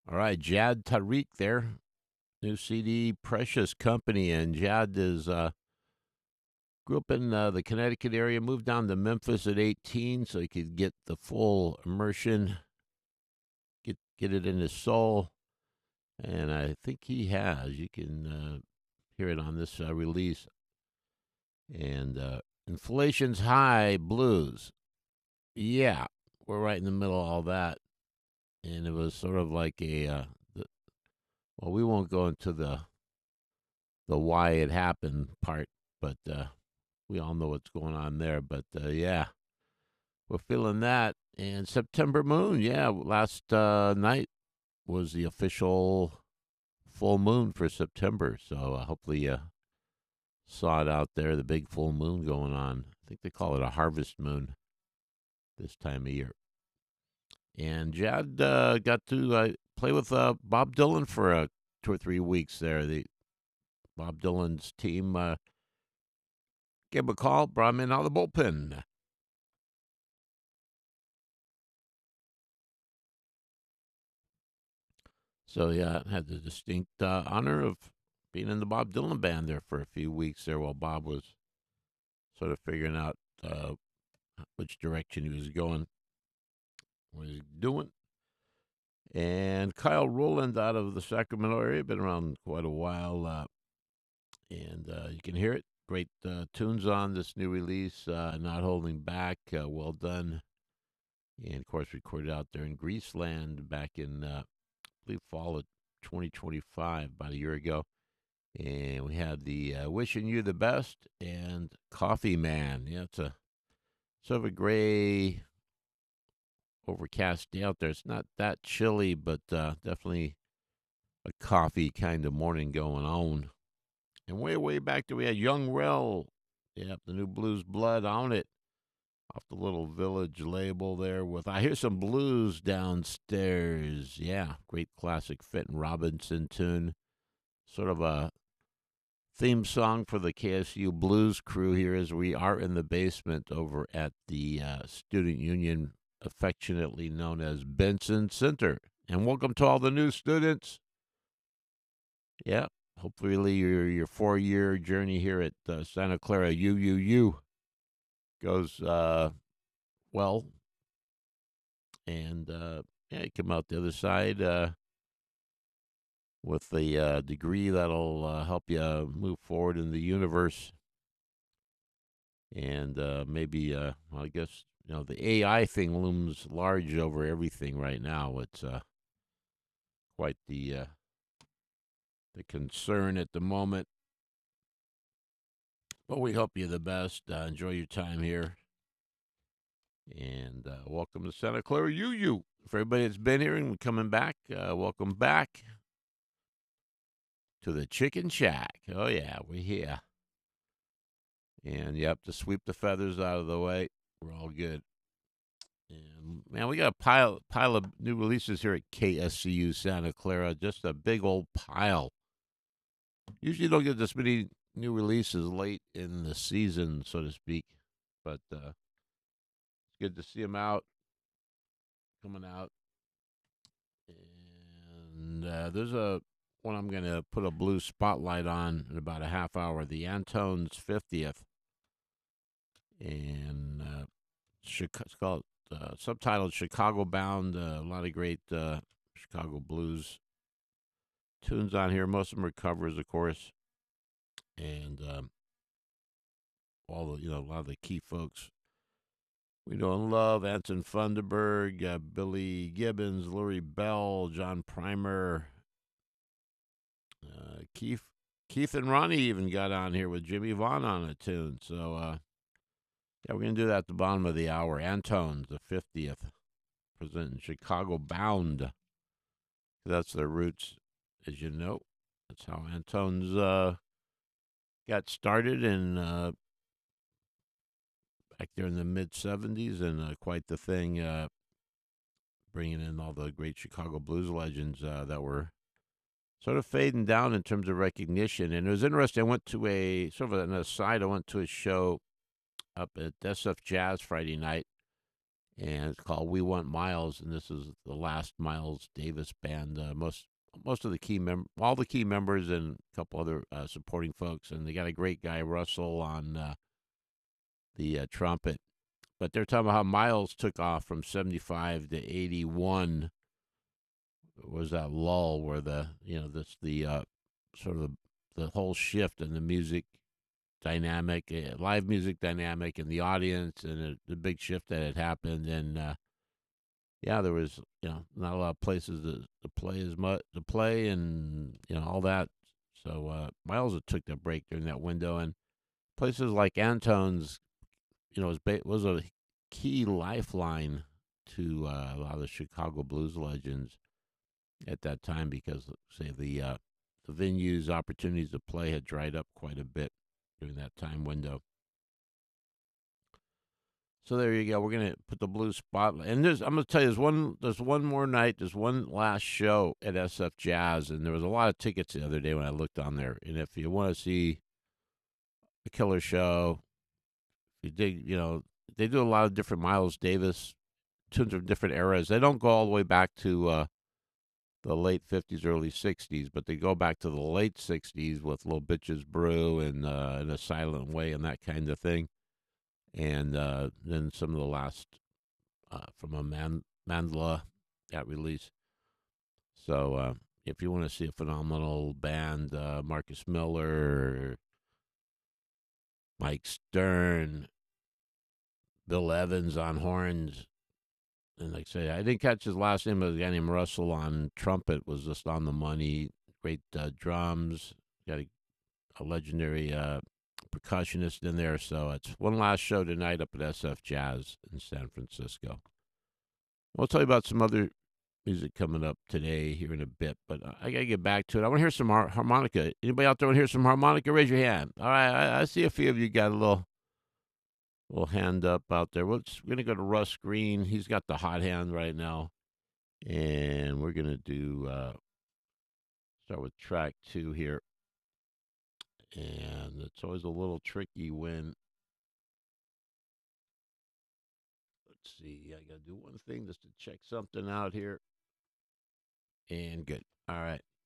All right, Jad Tariq there. New CD, Precious Company. And Jad is grew up in the Connecticut area, moved down to Memphis at 18 so he could get the full immersion, get it in his soul. And I think he has. You can hear it on this release. And Inflation's High Blues. Yeah, we're right in the middle of all that. And it was sort of like well, we won't go into the why it happened part, but we all know what's going on there. But yeah, we're feeling that. And September Moon, yeah, last night was the official full moon for September. So hopefully you saw it out there, the big full moon going on. I think they call it a harvest moon this time of year. And Jad got to play with Bob Dylan for 2 or 3 weeks there. The Bob Dylan's team gave him a call, brought him in out of the bullpen. So yeah, I had the distinct honor of being in the Bob Dylan band there for a few weeks there while Bob was sort of figuring out which direction he was going, what he was doing. And Kyle Rowland out of the Sacramento area, been around quite a while, and you can hear it. Great tunes on this new release, Not Holding Back, well done. And of course, recorded out there in Greaseland back in, I believe, fall of 2025, about a year ago. And we had the Wishing You the Best and Coffee Man. Yeah, it's a sort of a gray, overcast day out there. It's not that chilly, but definitely a coffee kind of morning going on. And way back there, we had Young Rel. Yep, the new Blues Blood on it. Off the little Village label there with, I hear some blues downstairs. Yeah, great classic Fenton Robinson tune. Sort of a theme song for the KSU Blues crew here as we are in the basement over at the Student Union, affectionately known as Benson Center. And welcome to all the new students. Yeah, hopefully your 4-year journey here at Santa Clara UUU goes well. And yeah, you come out the other side with the degree that'll help you move forward in the universe. And maybe, well, I guess, the AI thing looms large over everything right now. It's quite the concern at the moment. But we hope you the best. Enjoy your time here. And welcome to Santa Clara UU. For everybody that's been here and coming back, welcome back to the Chicken Shack. Oh, yeah, we're here. And, yep, to sweep the feathers out of the way, we're all good. And, man, we got a pile of new releases here at KSCU Santa Clara. Just a big old pile. Usually don't get this many new releases late in the season, so to speak. But it's good to see them coming out. And there's one I'm going to put a blue spotlight on in about a half hour, the Antone's 50th. And it's called subtitled Chicago Bound. A lot of great Chicago blues tunes on here. Most of them are covers, of course. And all the, a lot of the key folks we know and love: Anton Funderburg, Billy Gibbons, Lurie Bell, John Primer, Keith and Ronnie even got on here with Jimmy Vaughn on a tune. So yeah, we're gonna do that at the bottom of the hour. Antone's the 50th, presenting Chicago Bound. That's their roots, as you know. That's how Antone's got started in back there in the mid 70s, and quite the thing, bringing in all the great Chicago blues legends that were sort of fading down in terms of recognition. And it was interesting. I went to a sort of an aside. I went to a show up at SF Jazz Friday night, and it's called "We Want Miles," and this is the last Miles Davis band. Most of the all the key members, and a couple other supporting folks, and they got a great guy Russell on the trumpet. But they're talking about how Miles took off from 75 to 81. Was that lull where the sort of the whole shift in the music dynamic, live music dynamic, and the audience, and the big shift that had happened, and yeah, there was not a lot of places to play as much to play, and all that. So Miles took that break during that window, and places like Antone's, was a key lifeline to a lot of the Chicago blues legends at that time because, say, the venues opportunities to play had dried up quite a bit during that time window. So there you go. We're gonna put the blues spotlight, and I'm gonna tell you, there's one more night, there's one last show at SF Jazz, and there was a lot of tickets the other day when I looked on there. And if you want to see a killer show, if you dig, they do a lot of different Miles Davis tunes of different eras. They don't go all the way back to the late '50s, early '60s, but they go back to the late '60s with Little Bitches Brew and In a Silent Way and that kind of thing. And then some of the last from a Mandela got released. So if you want to see a phenomenal band, Marcus Miller, Mike Stern, Bill Evans on horns, and like I say, I didn't catch his last name, but a guy named Russell on trumpet was just on the money. Great drums. Got a legendary percussionist in there. So it's one last show tonight up at SF Jazz in San Francisco. I'll tell you about some other music coming up today here in a bit, but I got to get back to it. I want to hear some harmonica. Anybody out there want to hear some harmonica? Raise your hand. All right, I see a few of you got a little hand up out there. We're going to go to Russ Green. He's got the hot hand right now, and we're going to do start with track 2 here. And it's always a little tricky when, let's see, I got to do one thing just to check something out here. And good. All right.